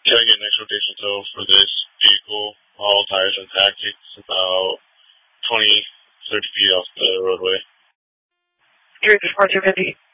Can I get next rotation tow for this vehicle? All tires intact. It's about 20, 30 feet off the roadway. Here's the 4250.